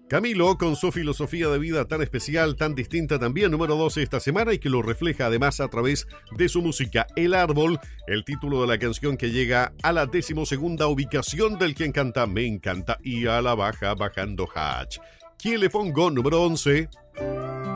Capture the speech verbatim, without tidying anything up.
Camilo, con su filosofía de vida tan especial, tan distinta también, número doce esta semana y que lo refleja además a través de su música. El Árbol, el título de la canción que llega a la decimosegunda ubicación del quien canta Me Encanta y a la baja bajando Hatch. ¿Quién le pongo? Número once.